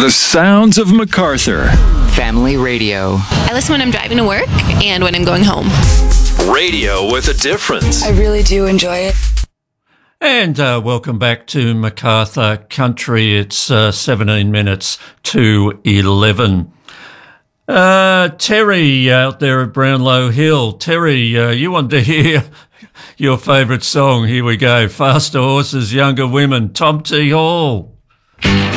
The sounds of MacArthur. Family radio. I listen when I'm driving to work and when I'm going home. Radio with a difference. I really do enjoy it. And welcome back to MacArthur Country. It's 17 minutes to 11. Terry out there at Brownlow Hill. Terry, you want to hear your favourite song? Here we go. Faster Horses, Younger Women. Tom T. Hall.